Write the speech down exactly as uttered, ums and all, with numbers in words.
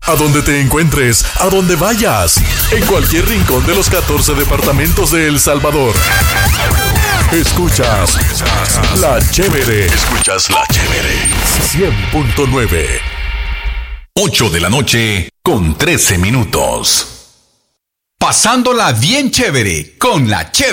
A donde te encuentres, a donde vayas, en cualquier rincón de los catorce departamentos de El Salvador. Escuchas La Chévere. Escuchas La Chévere. cien punto nueve. ocho de la noche con trece minutos. Pasándola bien chévere con La Chévere.